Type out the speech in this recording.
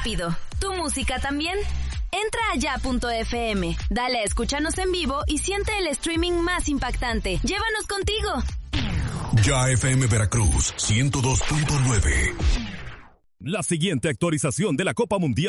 rápido. ¿Tu música también? Entra a ya.fm, dale a escucharnos en vivo y siente el streaming más impactante. ¡Llévanos contigo! Ya FM Veracruz 102.9. La siguiente actualización de la Copa Mundial